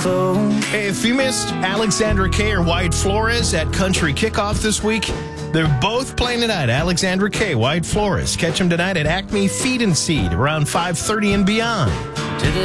clothes. If you missed Alexandra Kay or Wyatt Flores at Country Kickoff this week, they're both playing tonight. Alexandra Kay, Wyatt Flores. Catch them tonight at Acme Feed and Seed around 5:30 and beyond.